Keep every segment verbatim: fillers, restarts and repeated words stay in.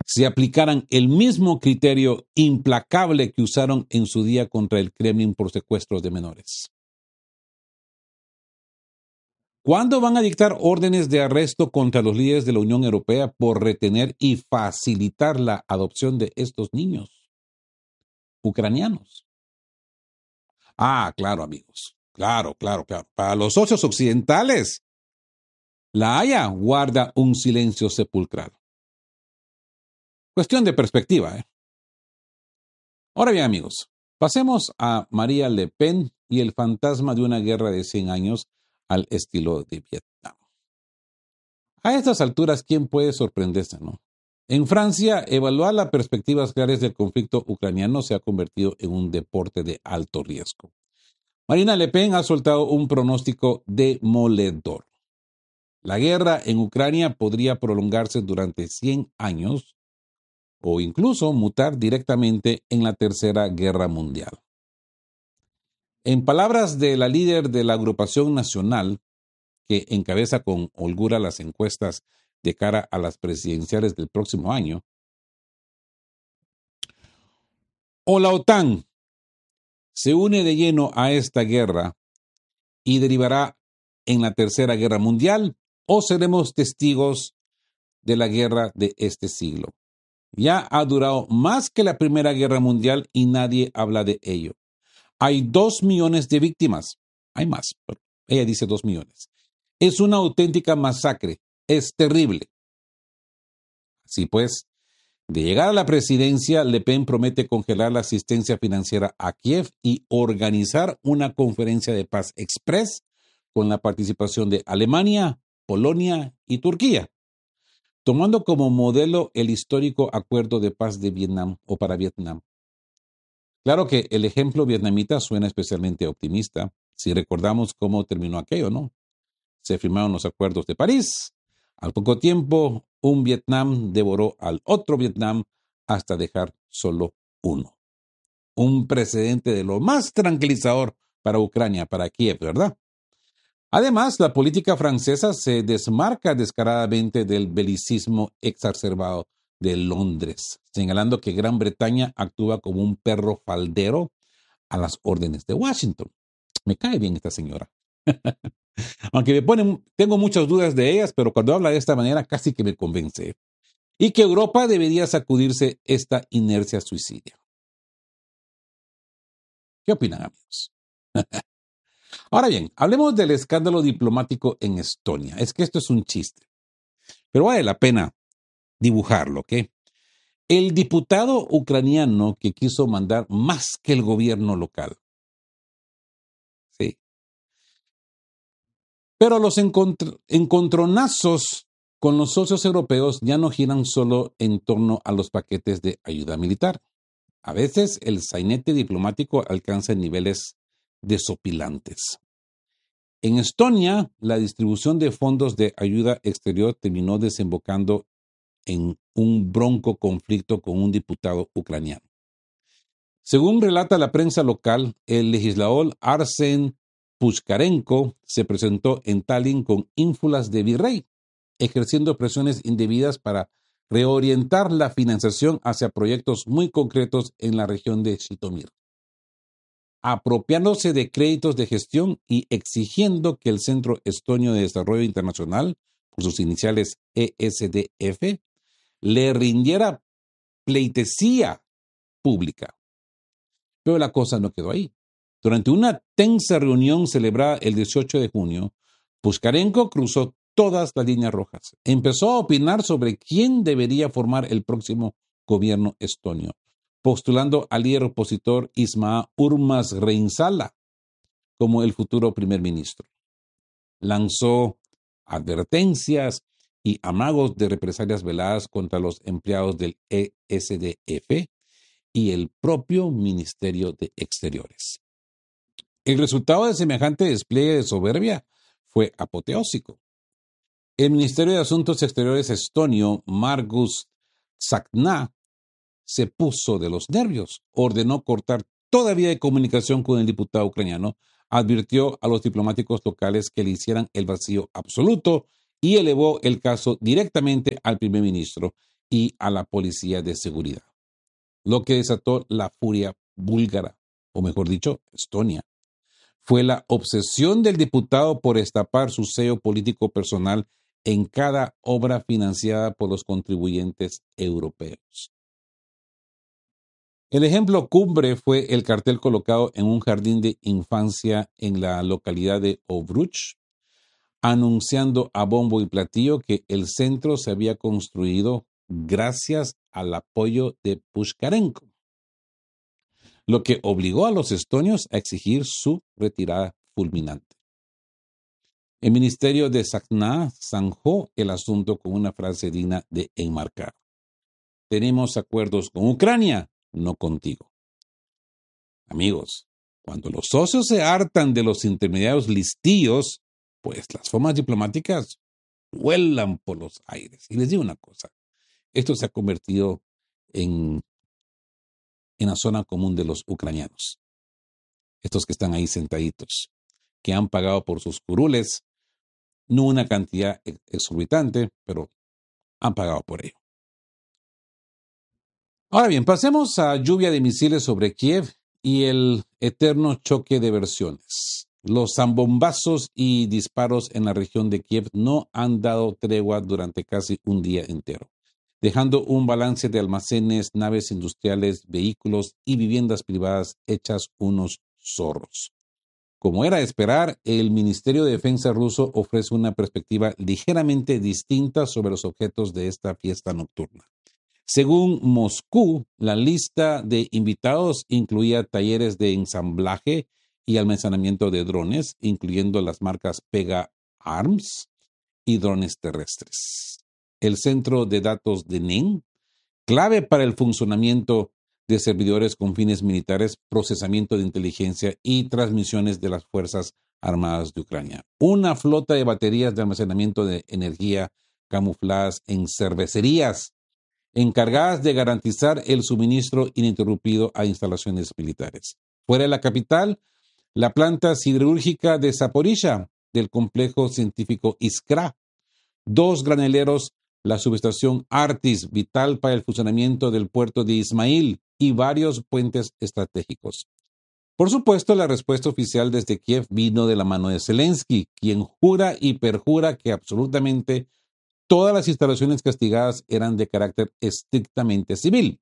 si aplicaran el mismo criterio implacable que usaron en su día contra el Kremlin por secuestros de menores? ¿Cuándo van a dictar órdenes de arresto contra los líderes de la Unión Europea por retener y facilitar la adopción de estos niños ucranianos? Ah, claro, amigos. Claro, claro, claro. Para los socios occidentales, La Haya guarda un silencio sepulcral. Cuestión de perspectiva, ¿eh? Ahora bien, amigos, pasemos a María Le Pen y el fantasma de una guerra de cien años al estilo de Vietnam. A estas alturas, ¿quién puede sorprenderse, no? En Francia, evaluar las perspectivas claras del conflicto ucraniano se ha convertido en un deporte de alto riesgo. Marine Le Pen ha soltado un pronóstico demoledor. La guerra en Ucrania podría prolongarse durante cien años o incluso mutar directamente en la Tercera Guerra Mundial. En palabras de la líder de la agrupación nacional, que encabeza con holgura las encuestas de cara a las presidenciales del próximo año, o la OTAN se une de lleno a esta guerra y derivará en la Tercera Guerra Mundial, o seremos testigos de la guerra de este siglo. Ya ha durado más que la Primera Guerra Mundial y nadie habla de ello. Hay dos millones de víctimas. Hay más, pero ella dice dos millones. Es una auténtica masacre. Es terrible. Así pues, de llegar a la presidencia, Le Pen promete congelar la asistencia financiera a Kiev y organizar una conferencia de paz express con la participación de Alemania, Polonia y Turquía, tomando como modelo el histórico acuerdo de paz de Vietnam o para Vietnam. Claro que el ejemplo vietnamita suena especialmente optimista si recordamos cómo terminó aquello, ¿no? Se firmaron los acuerdos de París. Al poco tiempo, un Vietnam devoró al otro Vietnam hasta dejar solo uno. Un precedente de lo más tranquilizador para Ucrania, para Kiev, ¿verdad? Además, la política francesa se desmarca descaradamente del belicismo exacerbado de Londres, señalando que Gran Bretaña actúa como un perro faldero a las órdenes de Washington. Me cae bien esta señora. Aunque me ponen, tengo muchas dudas de ellas, pero cuando habla de esta manera casi que me convence. Y que Europa debería sacudirse esta inercia suicida. ¿Qué opinan, amigos? Ahora bien, hablemos del escándalo diplomático en Estonia. Es que esto es un chiste, pero vale la pena dibujarlo, ¿ok? El diputado ucraniano que quiso mandar más que el gobierno local. Sí. Pero los encontr- encontronazos con los socios europeos ya no giran solo en torno a los paquetes de ayuda militar. A veces el sainete diplomático alcanza niveles desopilantes. En Estonia, la distribución de fondos de ayuda exterior terminó desembocando en un bronco conflicto con un diputado ucraniano. Según relata la prensa local, el legislador Arsen Pushkarenko se presentó en Tallinn con ínfulas de virrey, ejerciendo presiones indebidas para reorientar la financiación hacia proyectos muy concretos en la región de Zhytomyr, apropiándose de créditos de gestión y exigiendo que el Centro Estonio de Desarrollo Internacional, por sus iniciales E S D F, le rindiera pleitesía pública. Pero la cosa no quedó ahí. Durante una tensa reunión celebrada el dieciocho de junio, Pushkarenko cruzó todas las líneas rojas. Empezó a opinar sobre quién debería formar el próximo gobierno estonio, postulando al líder opositor Ismail Urmas Reinsalu como el futuro primer ministro. Lanzó advertencias y amagos de represalias veladas contra los empleados del E S D F y el propio Ministerio de Exteriores. El resultado de semejante despliegue de soberbia fue apoteósico. El Ministerio de Asuntos Exteriores estonio, Margus Tsahkna, se puso de los nervios, ordenó cortar toda vía de comunicación con el diputado ucraniano, advirtió a los diplomáticos locales que le hicieran el vacío absoluto y elevó el caso directamente al primer ministro, y a la policía de seguridad, lo que desató la furia búlgara, o mejor dicho, Estonia. Fue la obsesión del diputado por destapar su sello político personal en cada obra financiada por los contribuyentes europeos. El ejemplo cumbre fue el cartel colocado en un jardín de infancia en la localidad de Ovruch, anunciando a bombo y platillo que el centro se había construido gracias al apoyo de Pushkarenko, lo que obligó a los estonios a exigir su retirada fulminante. El ministerio de Sagna zanjó el asunto con una frase digna de enmarcar: tenemos acuerdos con Ucrania, no contigo. Amigos, cuando los socios se hartan de los intermediarios listillos, pues las formas diplomáticas vuelan por los aires. Y les digo una cosa, esto se ha convertido en, en la zona común de los ucranianos. Estos que están ahí sentaditos, que han pagado por sus curules, no una cantidad exorbitante, pero han pagado por ello. Ahora bien, pasemos a lluvia de misiles sobre Kiev y el eterno choque de versiones. Los zambombazos y disparos en la región de Kiev no han dado tregua durante casi un día entero, dejando un balance de almacenes, naves industriales, vehículos y viviendas privadas hechas unos zorros. Como era de esperar, el Ministerio de Defensa ruso ofrece una perspectiva ligeramente distinta sobre los objetos de esta fiesta nocturna. Según Moscú, la lista de invitados incluía talleres de ensamblaje y almacenamiento de drones, incluyendo las marcas Pega Arms y drones terrestres. El centro de datos de N E M, clave para el funcionamiento de servidores con fines militares, procesamiento de inteligencia y transmisiones de las Fuerzas Armadas de Ucrania. Una flota de baterías de almacenamiento de energía camufladas en cervecerías, encargadas de garantizar el suministro ininterrumpido a instalaciones militares. Fuera de la capital, la planta siderúrgica de Zaporizhia, del complejo científico Iskra, dos graneleros, la subestación Artis, vital para el funcionamiento del puerto de Ismail, y varios puentes estratégicos. Por supuesto, la respuesta oficial desde Kiev vino de la mano de Zelensky, quien jura y perjura que absolutamente todas las instalaciones castigadas eran de carácter estrictamente civil.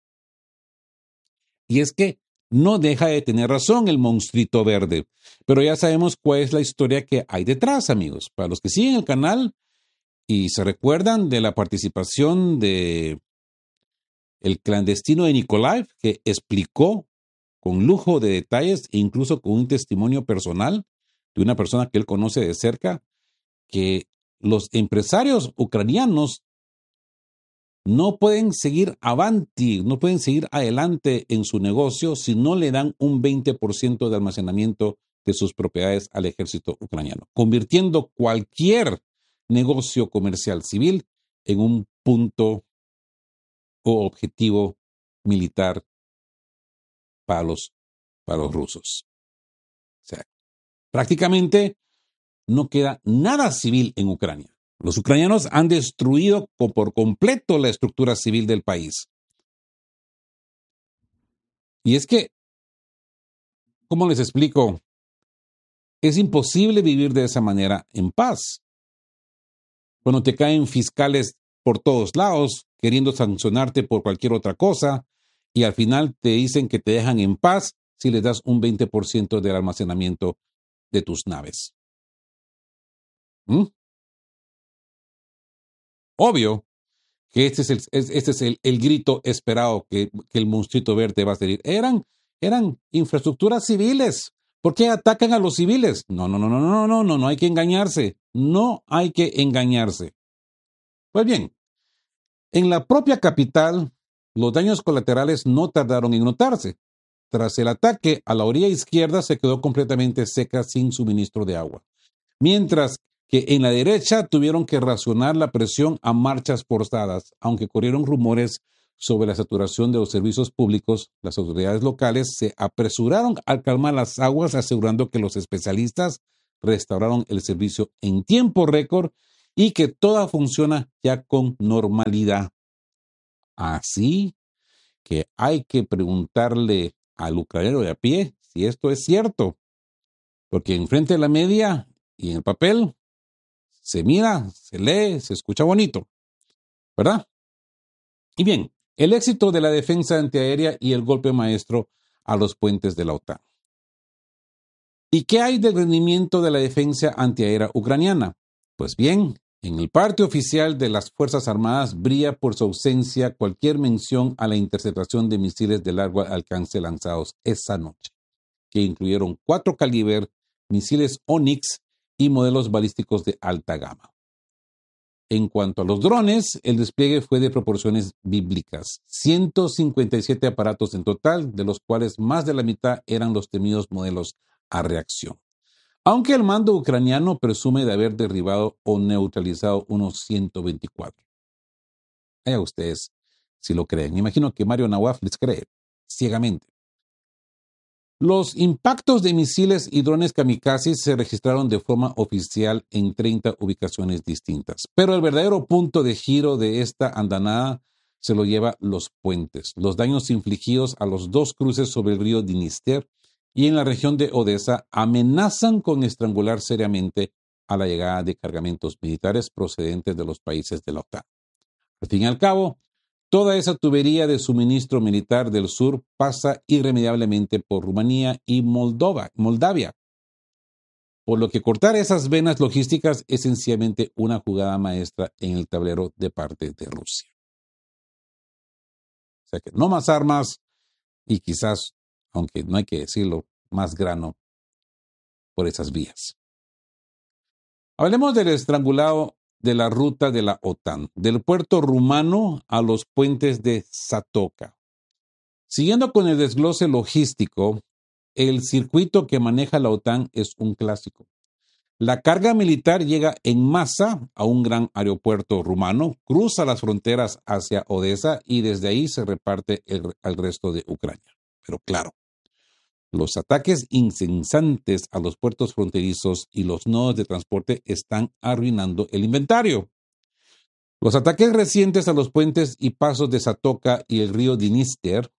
Y es que no deja de tener razón el monstruito verde, pero ya sabemos cuál es la historia que hay detrás, amigos. Para los que siguen el canal y se recuerdan de la participación de el clandestino de Nikolaev, que explicó con lujo de detalles e incluso con un testimonio personal de una persona que él conoce de cerca, que los empresarios ucranianos no pueden seguir avanti, no pueden seguir adelante en su negocio si no le dan un veinte por ciento de almacenamiento de sus propiedades al ejército ucraniano, convirtiendo cualquier negocio comercial civil en un punto o objetivo militar para los, para los rusos. O sea, prácticamente no queda nada civil en Ucrania. Los ucranianos han destruido por completo la estructura civil del país. Y es que, ¿cómo les explico? Es imposible vivir de esa manera en paz. Cuando te caen fiscales por todos lados, queriendo sancionarte por cualquier otra cosa, y al final te dicen que te dejan en paz si les das un veinte por ciento del almacenamiento de tus naves. ¿Mm? Obvio que este es el, este es el, el grito esperado que, que el monstruito verde va a salir. Eran, eran infraestructuras civiles. ¿Por qué atacan a los civiles? No, no, no, no, no, no, no, no hay que engañarse. No hay que engañarse. Pues bien, en la propia capital, los daños colaterales no tardaron en notarse. Tras el ataque, a la orilla izquierda se quedó completamente seca sin suministro de agua, mientras que en la derecha tuvieron que racionar la presión a marchas forzadas. Aunque corrieron rumores sobre la saturación de los servicios públicos, las autoridades locales se apresuraron a calmar las aguas, asegurando que los especialistas restauraron el servicio en tiempo récord y que todo funciona ya con normalidad. Así que hay que preguntarle al ucraniano de a pie si esto es cierto, porque enfrente de la media y en el papel se mira, se lee, se escucha bonito, ¿verdad? Y bien, el éxito de la defensa antiaérea y el golpe maestro a los puentes de la OTAN. ¿Y qué hay del rendimiento de la defensa antiaérea ucraniana? Pues bien, en el parte oficial de las Fuerzas Armadas brilla por su ausencia cualquier mención a la interceptación de misiles de largo alcance lanzados esa noche, que incluyeron cuatro caliber, misiles Onyx y modelos balísticos de alta gama. En cuanto a los drones, el despliegue fue de proporciones bíblicas. ciento cincuenta y siete aparatos en total, de los cuales más de la mitad eran los temidos modelos a reacción. Aunque el mando ucraniano presume de haber derribado o neutralizado unos ciento veinticuatro. Allá ustedes si lo creen. Imagino que Mario Nawaf les cree ciegamente. Los impactos de misiles y drones kamikaze se registraron de forma oficial en treinta ubicaciones distintas. Pero el verdadero punto de giro de esta andanada se lo lleva los puentes, los daños infligidos a los dos cruces sobre el río Dniester y en la región de Odessa amenazan con estrangular seriamente a la llegada de cargamentos militares procedentes de los países de la OTAN. Al fin y al cabo, toda esa tubería de suministro militar del sur pasa irremediablemente por Rumanía y Moldova, Moldavia, por lo que cortar esas venas logísticas es sencillamente una jugada maestra en el tablero de parte de Rusia. O sea que no más armas y quizás, aunque no hay que decirlo, más grano por esas vías. Hablemos del estrangulado de la ruta de la OTAN, del puerto rumano a los puentes de Zatoka. Siguiendo con el desglose logístico, el circuito que maneja la OTAN es un clásico. La carga militar llega en masa a un gran aeropuerto rumano, cruza las fronteras hacia Odessa y desde ahí se reparte el, al resto de Ucrania. Pero claro, los ataques incesantes a los puertos fronterizos y los nodos de transporte están arruinando el inventario. Los ataques recientes a los puentes y pasos de Zatoka y el río Dniester,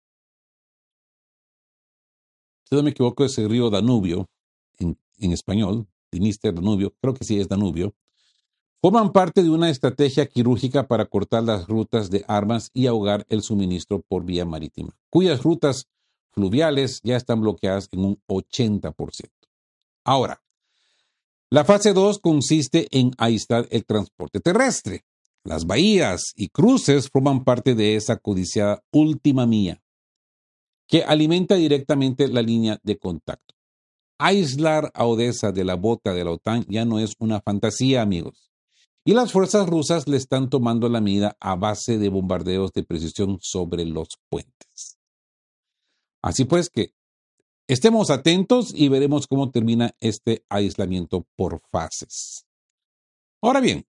si no me equivoco es el río Danubio, en, en español, Dniester, Danubio, creo que sí es Danubio, forman parte de una estrategia quirúrgica para cortar las rutas de armas y ahogar el suministro por vía marítima, cuyas rutas fluviales ya están bloqueadas en un ochenta por ciento. Ahora, la fase dos consiste en aislar el transporte terrestre. Las bahías y cruces forman parte de esa codiciada última milla, que alimenta directamente la línea de contacto. Aislar a Odessa de la bota de la OTAN ya no es una fantasía, amigos. Y las fuerzas rusas le están tomando la medida a base de bombardeos de precisión sobre los puentes. Así pues que estemos atentos y veremos cómo termina este aislamiento por fases. Ahora bien,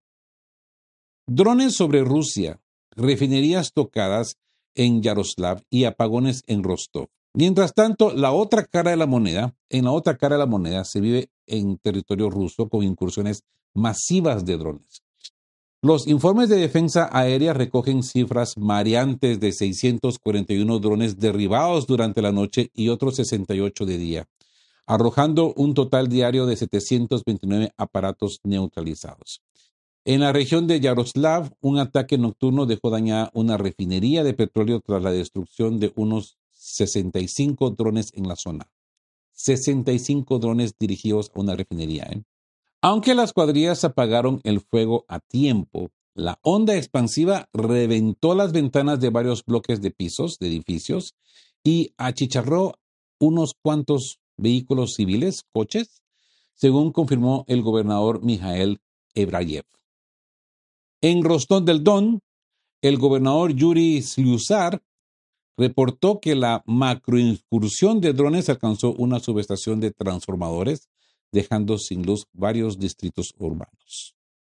drones sobre Rusia, refinerías tocadas en Yaroslav y apagones en Rostov. Mientras tanto, la otra cara de la moneda, en la otra cara de la moneda se vive en territorio ruso con incursiones masivas de drones. Los informes de defensa aérea recogen cifras mareantes de seiscientos cuarenta y uno drones derribados durante la noche y otros sesenta y ocho de día, arrojando un total diario de setecientos veintinueve aparatos neutralizados. En la región de Yaroslav, un ataque nocturno dejó dañada una refinería de petróleo tras la destrucción de unos sesenta y cinco drones en la zona. sesenta y cinco drones dirigidos a una refinería, ¿eh? Aunque las cuadrillas apagaron el fuego a tiempo, la onda expansiva reventó las ventanas de varios bloques de pisos de edificios y achicharró unos cuantos vehículos civiles, coches, según confirmó el gobernador Mijael Ebrayev. En Rostov del Don, el gobernador Yuri Slyusar reportó que la macroincursión de drones alcanzó una subestación de transformadores, dejando sin luz varios distritos urbanos.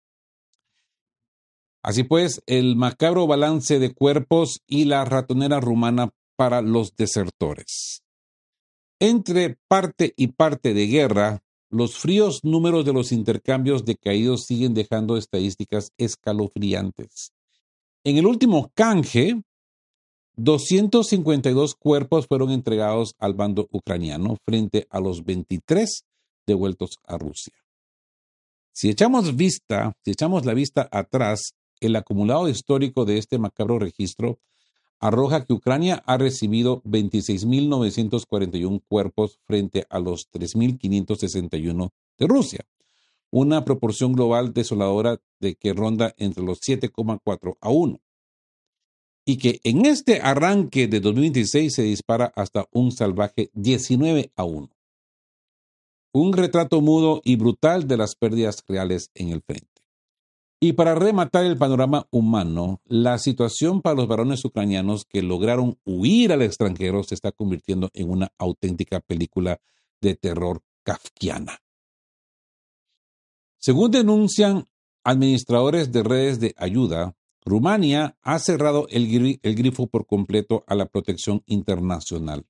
Así pues, el macabro balance de cuerpos y la ratonera rumana para los desertores. Entre parte y parte de guerra, los fríos números de los intercambios de caídos siguen dejando estadísticas escalofriantes. En el último canje, doscientos cincuenta y dos cuerpos fueron entregados al bando ucraniano frente a los veintitrés devueltos a Rusia. Si echamos vista, si echamos la vista atrás, el acumulado histórico de este macabro registro arroja que Ucrania ha recibido veintiséis mil novecientos cuarenta y uno cuerpos frente a los tres mil quinientos sesenta y uno de Rusia, una proporción global desoladora de que ronda entre los siete coma cuatro a uno. Y que en este arranque de dos mil veintiséis se dispara hasta un salvaje diecinueve a uno. Un retrato mudo y brutal de las pérdidas reales en el frente. Y para rematar el panorama humano, la situación para los varones ucranianos que lograron huir al extranjero se está convirtiendo en una auténtica película de terror kafkiana. Según denuncian administradores de redes de ayuda, Rumania ha cerrado el, gri- el grifo por completo a la protección internacional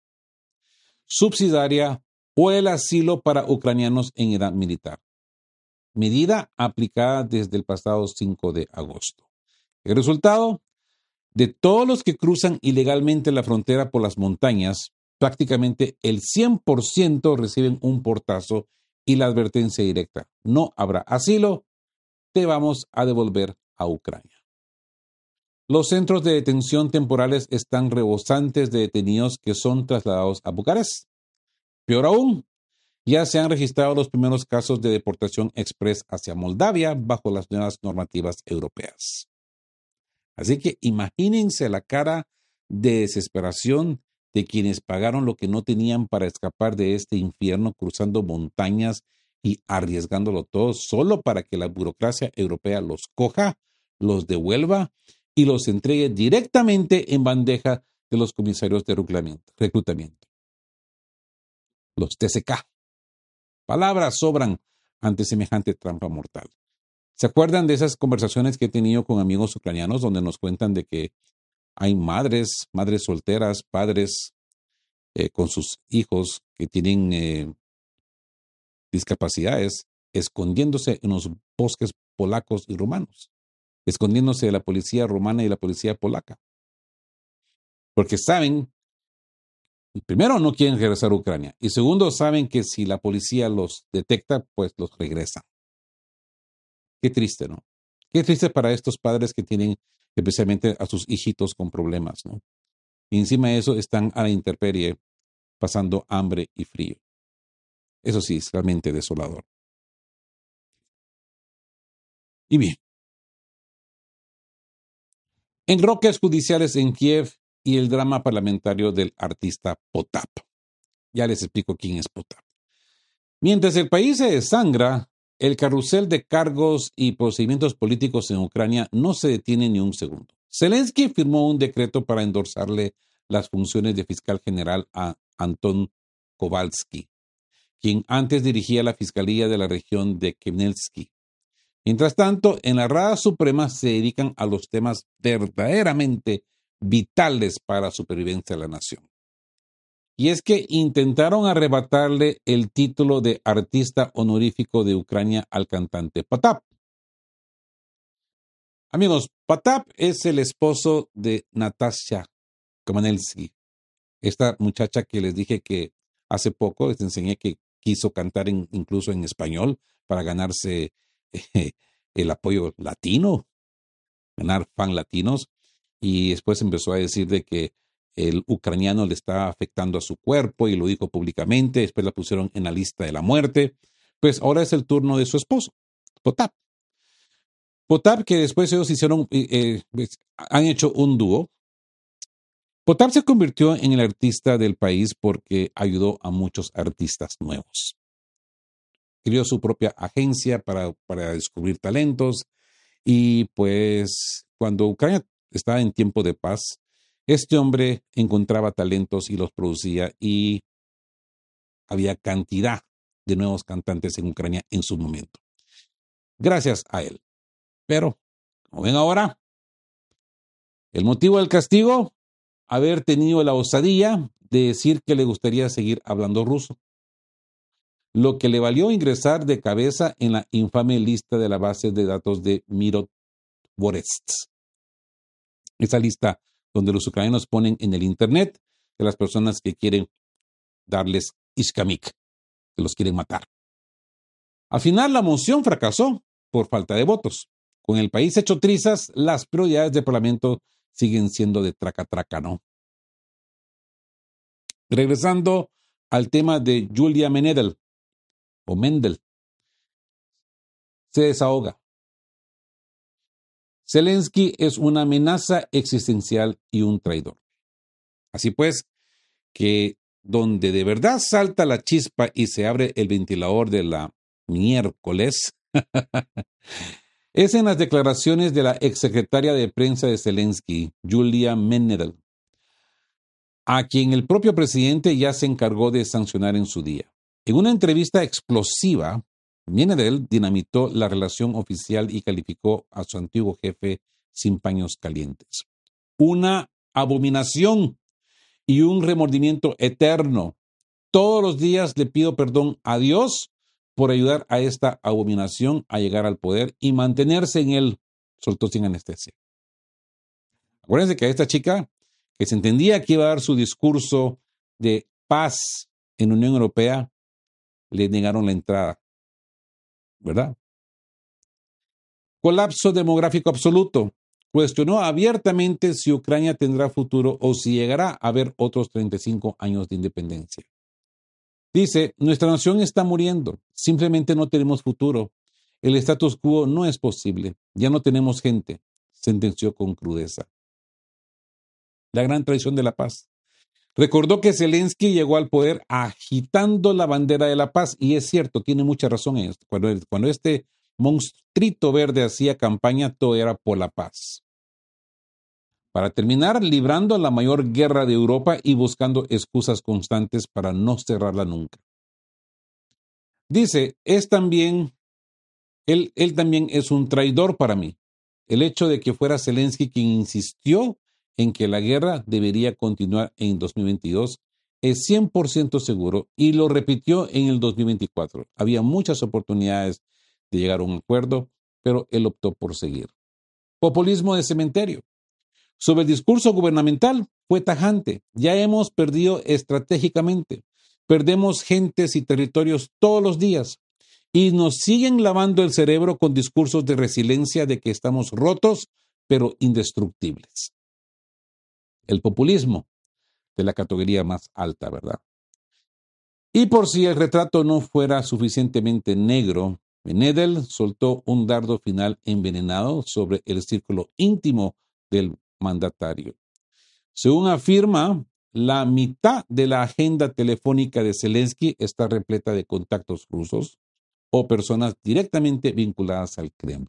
subsidiaria o el asilo para ucranianos en edad militar. Medida aplicada desde el pasado cinco de agosto. El resultado, de todos los que cruzan ilegalmente la frontera por las montañas, prácticamente el cien por ciento reciben un portazo y la advertencia directa: no habrá asilo, te vamos a devolver a Ucrania. Los centros de detención temporales están rebosantes de detenidos que son trasladados a Bucarest. Peor aún, ya se han registrado los primeros casos de deportación express hacia Moldavia bajo las nuevas normativas europeas. Así que imagínense la cara de desesperación de quienes pagaron lo que no tenían para escapar de este infierno, cruzando montañas y arriesgándolo todo solo para que la burocracia europea los coja, los devuelva y los entregue directamente en bandeja de los comisarios de reclutamiento, los T C K. Palabras sobran ante semejante trampa mortal. ¿Se acuerdan de esas conversaciones que he tenido con amigos ucranianos donde nos cuentan de que hay madres, madres solteras, padres eh, con sus hijos que tienen eh, discapacidades, escondiéndose en los bosques polacos y rumanos, escondiéndose de la policía rumana y la policía polaca? Porque saben, primero, no quieren regresar a Ucrania, y segundo, saben que si la policía los detecta, pues los regresan. Qué triste, ¿no? Qué triste para estos padres que tienen especialmente a sus hijitos con problemas, ¿no? Y encima de eso están a la intemperie, pasando hambre y frío. Eso sí, es realmente desolador. Y bien, enroques judiciales en Kiev y el drama parlamentario del artista Potap. Ya les explico quién es Potap. Mientras el país se desangra, el carrusel de cargos y procedimientos políticos en Ucrania no se detiene ni un segundo. Zelensky firmó un decreto para endorsarle las funciones de fiscal general a Anton Kowalski, quien antes dirigía la Fiscalía de la región de Khmelnytskyi. Mientras tanto, en la Rada Suprema se dedican a los temas verdaderamente vitales para la supervivencia de la nación. Y es que intentaron arrebatarle el título de artista honorífico de Ucrania al cantante Potap. Amigos, Potap es el esposo de Natasha Khmelnytskyi, esta muchacha que les dije que hace poco les enseñé que quiso cantar en, incluso en español para ganarse eh, el apoyo latino, ganar fan latinos, y después empezó a decir de que el ucraniano le estaba afectando a su cuerpo y lo dijo públicamente. Después la pusieron en la lista de la muerte. Pues ahora es el turno de su esposo, Potap. Potap, que después ellos hicieron, eh, eh, han hecho un dúo. Potap se convirtió en el artista del país porque ayudó a muchos artistas nuevos. Creó su propia agencia para, para descubrir talentos y pues cuando Ucrania estaba en tiempo de paz, este hombre encontraba talentos y los producía y había cantidad de nuevos cantantes en Ucrania en su momento. Gracias a él. Pero, como ven ahora, el motivo del castigo, haber tenido la osadía de decir que le gustaría seguir hablando ruso, lo que le valió ingresar de cabeza en la infame lista de la base de datos de Mirotvorets. Esa lista donde los ucranianos ponen en el internet de las personas que quieren darles iskamik, que los quieren matar. Al final la moción fracasó por falta de votos. Con el país hecho trizas, las prioridades del Parlamento siguen siendo de traca-traca, ¿no? Regresando al tema de Yulia Menedel, o Mendel, se desahoga. Zelensky es una amenaza existencial y un traidor. Así pues, que donde de verdad salta la chispa y se abre el ventilador de la miércoles, es en las declaraciones de la exsecretaria de prensa de Zelensky, Yulia Menedel, a quien el propio presidente ya se encargó de sancionar en su día. En una entrevista explosiva, Menedel dinamitó la relación oficial y calificó a su antiguo jefe sin paños calientes. Una abominación y un remordimiento eterno. Todos los días le pido perdón a Dios por ayudar a esta abominación a llegar al poder y mantenerse en él, soltó sin anestesia. Acuérdense que a esta chica, que se entendía que iba a dar su discurso de paz en la Unión Europea, le negaron la entrada, ¿verdad? Colapso demográfico absoluto. Cuestionó abiertamente si Ucrania tendrá futuro o si llegará a haber otros treinta y cinco años de independencia. Dice, nuestra nación está muriendo, simplemente no tenemos futuro. El status quo no es posible, ya no tenemos gente, sentenció con crudeza. La gran traición de la paz. Recordó que Zelensky llegó al poder agitando la bandera de la paz, y es cierto, tiene mucha razón en esto. Cuando, cuando este monstruito verde hacía campaña, todo era por la paz. Para terminar, librando la mayor guerra de Europa y buscando excusas constantes para no cerrarla nunca. Dice, es también, él, él también es un traidor para mí. El hecho de que fuera Zelensky quien insistió en que la guerra debería continuar en dos mil veintidós es cien por ciento seguro y lo repitió en el dos mil veinticuatro. Había muchas oportunidades de llegar a un acuerdo, pero él optó por seguir. Populismo de cementerio. Sobre el discurso gubernamental, fue tajante. Ya hemos perdido estratégicamente. Perdemos gentes y territorios todos los días y nos siguen lavando el cerebro con discursos de resiliencia de que estamos rotos, pero indestructibles. El populismo de la categoría más alta, ¿verdad? Y por si el retrato no fuera suficientemente negro, Menedel soltó un dardo final envenenado sobre el círculo íntimo del mandatario. Según afirma, la mitad de la agenda telefónica de Zelensky está repleta de contactos rusos o personas directamente vinculadas al Kremlin.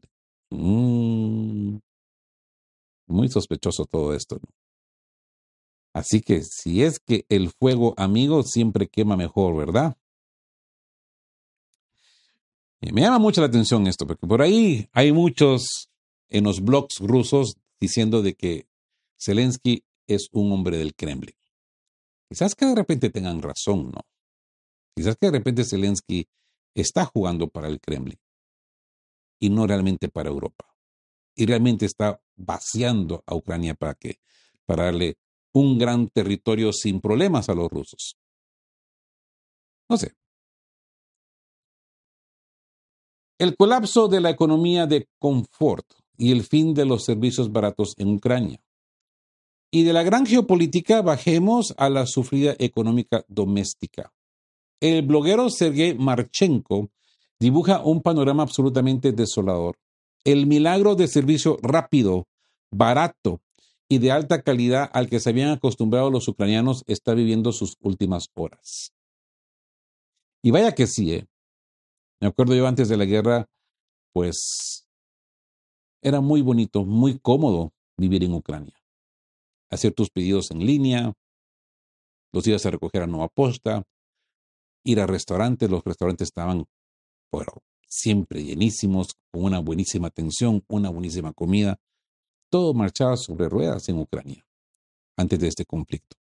Mm, muy sospechoso todo esto, ¿no? Así que si es que el fuego amigo siempre quema mejor, ¿verdad? Y me llama mucho la atención esto, porque por ahí hay muchos en los blogs rusos diciendo de que Zelensky es un hombre del Kremlin. Quizás que de repente tengan razón, ¿no? Quizás que de repente Zelensky está jugando para el Kremlin y no realmente para Europa. Y realmente está vaciando a Ucrania para que, para darle un gran territorio sin problemas a los rusos. No sé. El colapso de la economía de confort y el fin de los servicios baratos en Ucrania. Y de la gran geopolítica bajemos a la sufrida económica doméstica. El bloguero Sergei Marchenko dibuja un panorama absolutamente desolador. El milagro de servicio rápido, barato y de alta calidad al que se habían acostumbrado los ucranianos está viviendo sus últimas horas. Y vaya que sí, ¿eh? Me acuerdo yo antes de la guerra, pues era muy bonito, muy cómodo vivir en Ucrania. Hacer tus pedidos en línea, los ibas a recoger a Nueva Posta, ir a restaurantes, los restaurantes estaban, bueno, siempre llenísimos, con una buenísima atención, una buenísima comida. Todo marchaba sobre ruedas en Ucrania antes de este conflicto.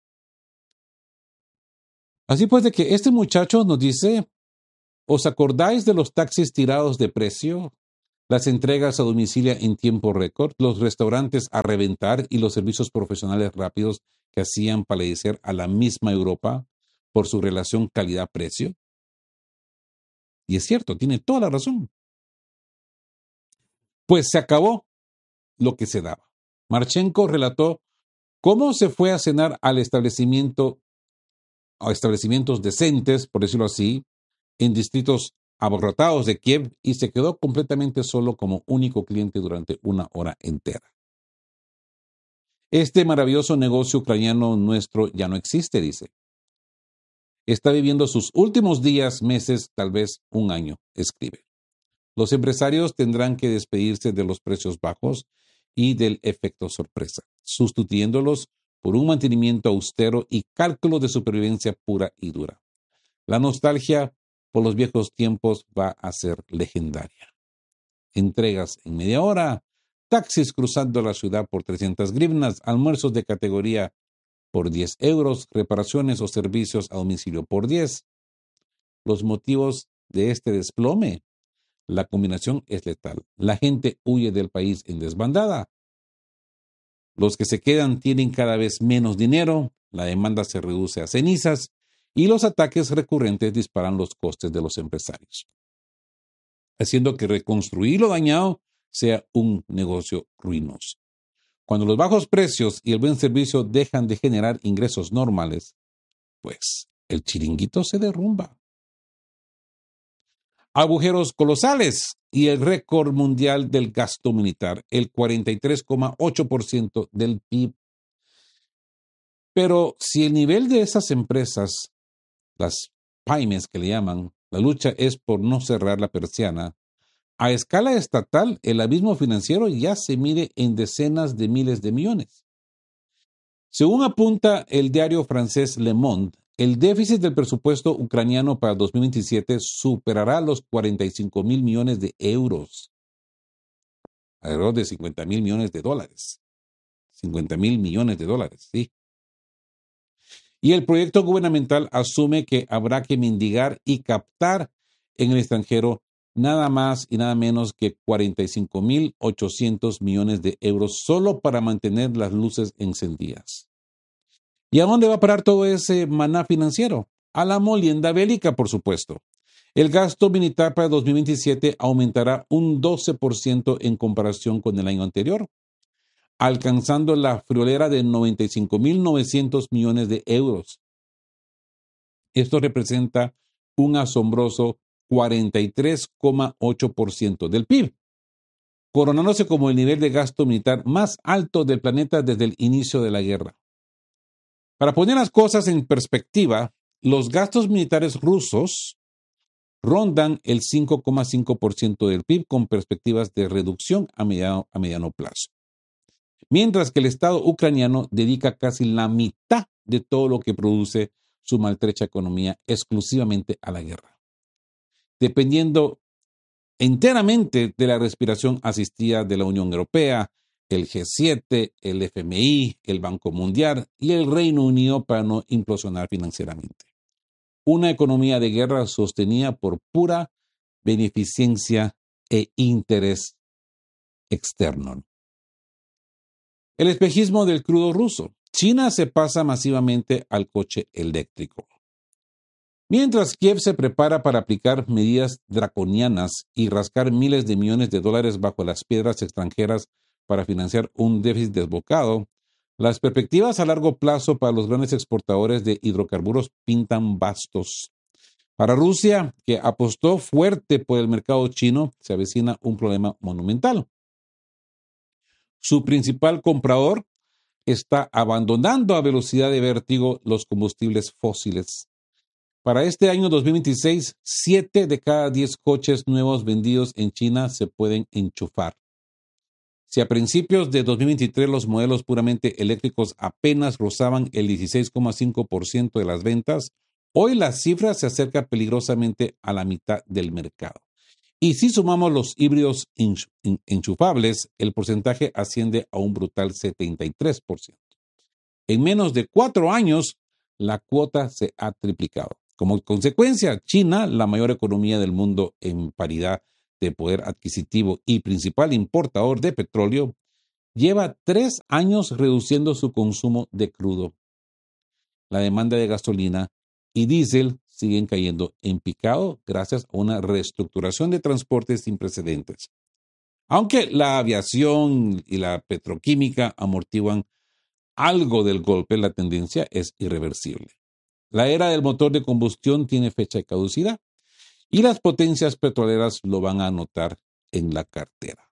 Así pues, de que este muchacho nos dice, ¿os acordáis de los taxis tirados de precio? las entregas a domicilio en tiempo récord, los restaurantes a reventar y los servicios profesionales rápidos que hacían palidecer a la misma Europa por su relación calidad-precio. Y es cierto, tiene toda la razón. Pues se acabó lo que se daba. Marchenko relató cómo se fue a cenar al establecimiento, a establecimientos decentes, por decirlo así, en distritos abarrotados de Kiev y se quedó completamente solo como único cliente durante una hora entera. Este maravilloso negocio ucraniano nuestro ya no existe, dice. Está viviendo sus últimos días, meses, tal vez un año, escribe. Los empresarios tendrán que despedirse de los precios bajos y del efecto sorpresa, sustituyéndolos por un mantenimiento austero y cálculo de supervivencia pura y dura. La nostalgia por los viejos tiempos va a ser legendaria. Entregas en media hora, taxis cruzando la ciudad por trescientas grivnas, almuerzos de categoría por diez euros, reparaciones o servicios a domicilio por diez. Los motivos de este desplome: la combinación es letal. La gente huye del país en desbandada. Los que se quedan tienen cada vez menos dinero, la demanda se reduce a cenizas y los ataques recurrentes disparan los costes de los empresarios, haciendo que reconstruir lo dañado sea un negocio ruinoso. Cuando los bajos precios y el buen servicio dejan de generar ingresos normales, pues el chiringuito se derrumba. Agujeros colosales y el récord mundial del gasto militar, el cuarenta y tres coma ocho por ciento del P I B. Pero si el nivel de esas empresas, las pymes que le llaman, la lucha es por no cerrar la persiana, a escala estatal el abismo financiero ya se mide en decenas de miles de millones. Según apunta el diario francés Le Monde, el déficit del presupuesto ucraniano para dos mil veintisiete superará los cuarenta y cinco mil millones de euros, alrededor de cincuenta mil millones de dólares. cincuenta mil millones de dólares, sí. Y el proyecto gubernamental asume que habrá que mendigar y captar en el extranjero nada más y nada menos que cuarenta y cinco mil ochocientos millones de euros solo para mantener las luces encendidas. ¿Y a dónde va a parar todo ese maná financiero? A la molienda bélica, por supuesto. El gasto militar para dos mil veintisiete aumentará un doce por ciento en comparación con el año anterior, alcanzando la friolera de noventa y cinco mil novecientos millones de euros. Esto representa un asombroso cuarenta y tres coma ocho por ciento del P I B, coronándose como el nivel de gasto militar más alto del planeta desde el inicio de la guerra. Para poner las cosas en perspectiva, los gastos militares rusos rondan el cinco coma cinco por ciento del P I B con perspectivas de reducción a mediano, a mediano plazo, mientras que el Estado ucraniano dedica casi la mitad de todo lo que produce su maltrecha economía exclusivamente a la guerra, dependiendo enteramente de la respiración asistida de la Unión Europea, el G siete, el F M I, el Banco Mundial y el Reino Unido para no implosionar financieramente. Una economía de guerra sostenida por pura beneficencia e interés externo. El espejismo del crudo ruso. China se pasa masivamente al coche eléctrico. Mientras Kiev se prepara para aplicar medidas draconianas y rascar miles de millones de dólares bajo las piedras extranjeras para financiar un déficit desbocado, las perspectivas a largo plazo para los grandes exportadores de hidrocarburos pintan bastos. Para Rusia, que apostó fuerte por el mercado chino, se avecina un problema monumental. Su principal comprador está abandonando a velocidad de vértigo los combustibles fósiles. Para este año dos mil veintiséis, siete de cada diez coches nuevos vendidos en China se pueden enchufar. Si a principios de dos mil veintitrés los modelos puramente eléctricos apenas rozaban el dieciséis coma cinco por ciento de las ventas, hoy la cifra se acerca peligrosamente a la mitad del mercado. Y si sumamos los híbridos enchufables, el porcentaje asciende a un brutal setenta y tres por ciento. En menos de cuatro años, la cuota se ha triplicado. Como consecuencia, China, la mayor economía del mundo en paridad de poder adquisitivo y principal importador de petróleo, lleva tres años reduciendo su consumo de crudo. La demanda de gasolina y diésel siguen cayendo en picado gracias a una reestructuración de transportes sin precedentes. Aunque la aviación y la petroquímica amortiguan algo del golpe, la tendencia es irreversible. La era del motor de combustión tiene fecha de caducidad y las potencias petroleras lo van a notar en la cartera.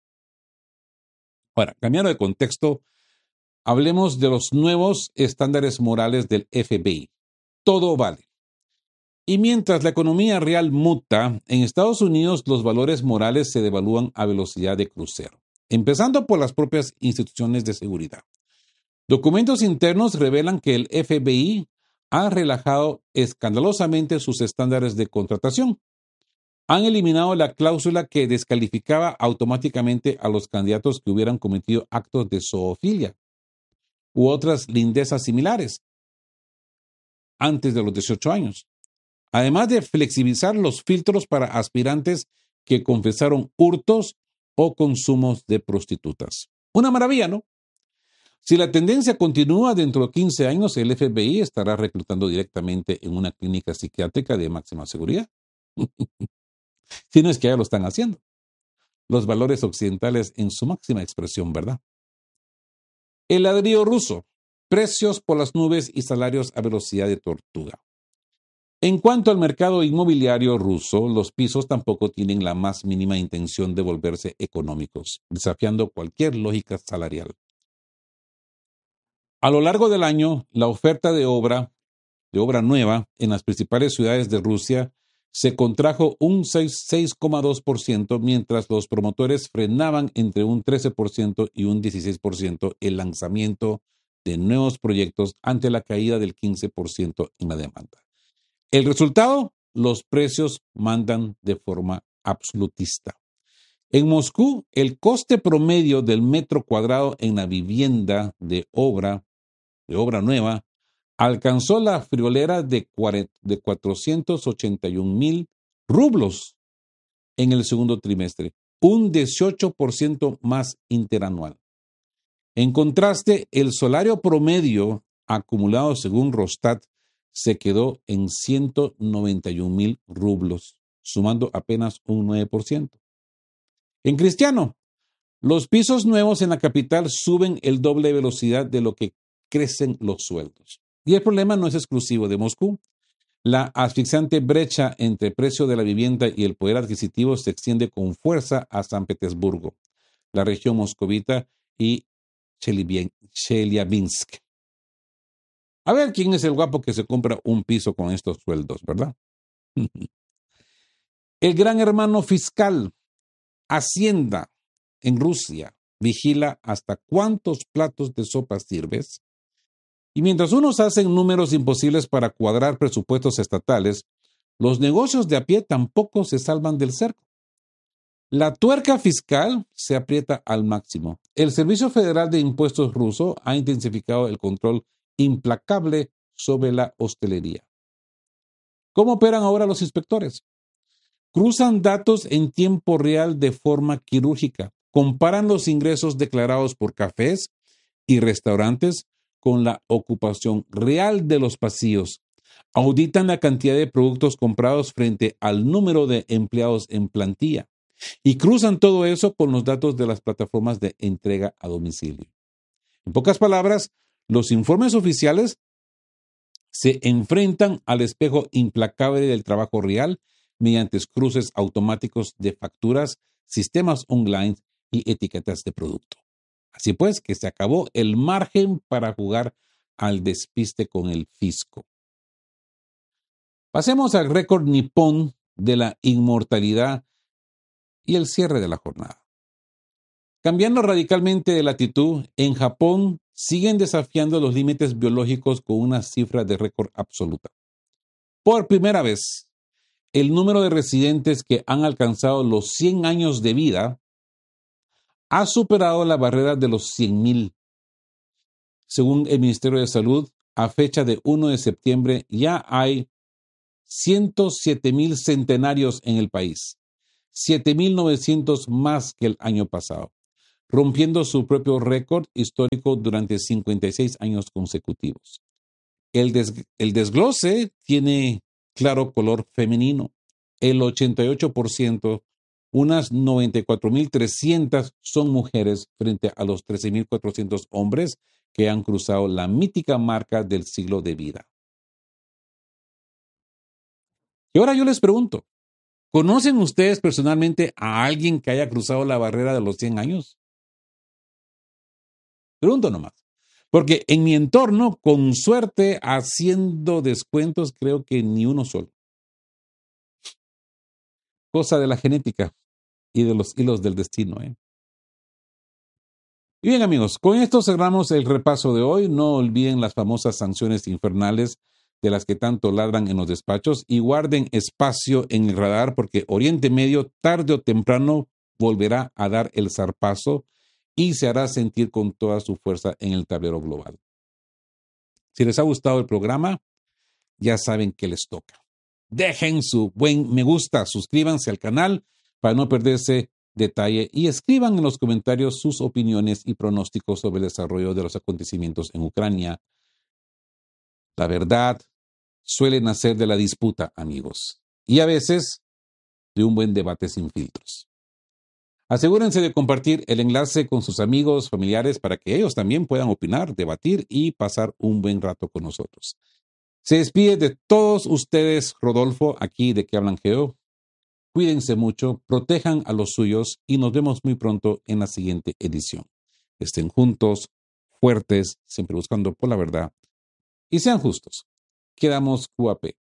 Ahora, cambiando de contexto, hablemos de los nuevos estándares morales del F B I. Todo vale. Y mientras la economía real muta, en Estados Unidos los valores morales se devalúan a velocidad de crucero, empezando por las propias instituciones de seguridad. Documentos internos revelan que el F B I ha relajado escandalosamente sus estándares de contratación. Han eliminado la cláusula que descalificaba automáticamente a los candidatos que hubieran cometido actos de zoofilia u otras lindezas similares antes de los dieciocho años, además de flexibilizar los filtros para aspirantes que confesaron hurtos o consumos de prostitutas. Una maravilla, ¿no? Si la tendencia continúa, dentro de quince años el F B I estará reclutando directamente en una clínica psiquiátrica de máxima seguridad. Si no es que ya lo están haciendo. Los valores occidentales en su máxima expresión, ¿verdad? El ladrillo ruso. Precios por las nubes y salarios a velocidad de tortuga. En cuanto al mercado inmobiliario ruso, los pisos tampoco tienen la más mínima intención de volverse económicos, desafiando cualquier lógica salarial. A lo largo del año, la oferta de obra, de obra nueva en las principales ciudades de Rusia se contrajo un seis coma dos por ciento, mientras los promotores frenaban entre un trece por ciento y un dieciséis por ciento el lanzamiento de nuevos proyectos ante la caída del quince por ciento en la demanda. El resultado, los precios mandan de forma absolutista. En Moscú, el coste promedio del metro cuadrado en la vivienda de obra, de obra nueva alcanzó la friolera de cuatrocientos ochenta y un mil rublos en el segundo trimestre, un dieciocho por ciento más interanual. En contraste, el salario promedio acumulado según Rostat se quedó en ciento noventa y un mil rublos, sumando apenas un nueve por ciento. En cristiano, los pisos nuevos en la capital suben el doble de velocidad de lo que crecen los sueldos. Y el problema no es exclusivo de Moscú. La asfixiante brecha entre precio de la vivienda y el poder adquisitivo se extiende con fuerza a San Petersburgo, la región moscovita y Chelyabinsk. A ver quién es el guapo que se compra un piso con estos sueldos, ¿verdad? El gran hermano fiscal, Hacienda, en Rusia, vigila hasta cuántos platos de sopa sirves. Y mientras unos hacen números imposibles para cuadrar presupuestos estatales, los negocios de a pie tampoco se salvan del cerco. La tuerca fiscal se aprieta al máximo. El Servicio Federal de Impuestos ruso ha intensificado el control implacable sobre la hostelería. ¿Cómo operan ahora los inspectores? Cruzan datos en tiempo real de forma quirúrgica, comparan los ingresos declarados por cafés y restaurantes con la ocupación real de los pasillos, auditan la cantidad de productos comprados frente al número de empleados en plantilla y cruzan todo eso con los datos de las plataformas de entrega a domicilio. En pocas palabras, los informes oficiales se enfrentan al espejo implacable del trabajo real mediante cruces automáticos de facturas, sistemas online y etiquetas de producto. Así pues, que se acabó el margen para jugar al despiste con el fisco. Pasemos al récord nipón de la inmortalidad y el cierre de la jornada. Cambiando radicalmente de latitud, en Japón siguen desafiando los límites biológicos con una cifra de récord absoluta. Por primera vez, el número de residentes que han alcanzado los cien años de vida ha superado la barrera de los cien mil. Según el Ministerio de Salud, a fecha de primero de septiembre ya hay ciento siete mil centenarios en el país, siete mil novecientos más que el año pasado, rompiendo su propio récord histórico durante cincuenta y seis años consecutivos. El, des, el desglose tiene claro color femenino. El ochenta y ocho por ciento, unas noventa y cuatro mil trescientas, son mujeres frente a los trece mil cuatrocientos hombres que han cruzado la mítica marca del siglo de vida. Y ahora yo les pregunto, ¿conocen ustedes personalmente a alguien que haya cruzado la barrera de los cien años? Pregunto nomás. Porque en mi entorno, con suerte, haciendo descuentos, creo que ni uno solo. Cosa de la genética y de los hilos del destino, ¿eh? Y bien, amigos, con esto cerramos el repaso de hoy. No olviden las famosas sanciones infernales de las que tanto ladran en los despachos y guarden espacio en el radar porque Oriente Medio, tarde o temprano, volverá a dar el zarpazo y se hará sentir con toda su fuerza en el tablero global. Si les ha gustado el programa, ya saben que les toca. Dejen su buen me gusta, suscríbanse al canal para no perderse detalle y escriban en los comentarios sus opiniones y pronósticos sobre el desarrollo de los acontecimientos en Ucrania. La verdad suele nacer de la disputa, amigos, y a veces de un buen debate sin filtros. Asegúrense de compartir el enlace con sus amigos, familiares, para que ellos también puedan opinar, debatir y pasar un buen rato con nosotros. Se despide de todos ustedes, Rodolfo, aquí de Que Hablan Geo. Cuídense mucho, protejan a los suyos y nos vemos muy pronto en la siguiente edición. Estén juntos, fuertes, siempre buscando por la verdad y sean justos. Quedamos Q A P.